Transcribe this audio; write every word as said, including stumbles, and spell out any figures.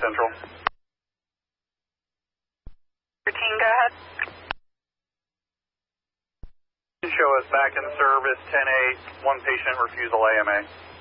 Central. Routine, go ahead. Show us back in service, ten eight, one patient refusal A M A.